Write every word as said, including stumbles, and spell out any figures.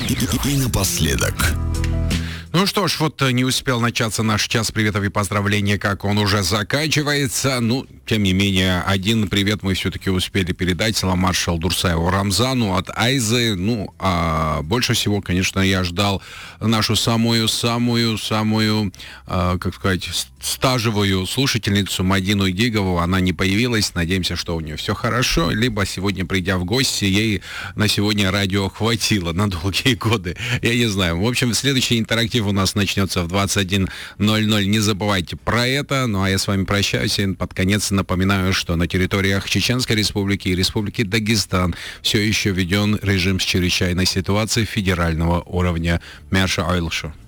И напоследок. Ну что ж, вот не успел начаться наш час приветов и поздравлений, как он уже заканчивается. Ну, тем не менее, один привет мы все-таки успели передать салам-маршалу Дурсаеву Рамзану от Айзы. Ну, а больше всего, конечно, я ждал нашу самую-самую-самую, а, как сказать, стажевую слушательницу Мадину Идигову. Она не появилась. Надеемся, что у нее все хорошо. Либо сегодня, придя в гости, ей на сегодня радио хватило на долгие годы. Я не знаю. В общем, следующий интерактив у нас начнется в двадцать один ноль ноль. Не забывайте про это. Ну, а я с вами прощаюсь. И под конец напоминаю, что на территориях Чеченской Республики и Республики Дагестан все еще введен режим с чрезвычайной ситуации федерального уровня. Мяша Айлшу.